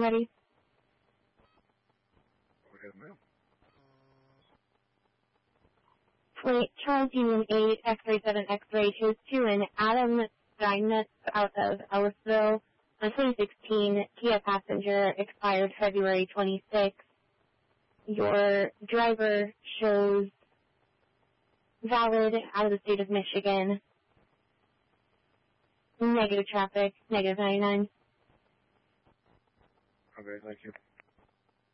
ready? Go ahead, ma'am. Flight Charles Union 8, X-ray 7, X-ray 2 and Adam Steinmetz out of Ellisville, a 2016 Kia Passenger, expired February 26th. Your driver shows valid out of the state of Michigan. Negative traffic, negative 99. Okay, thank you.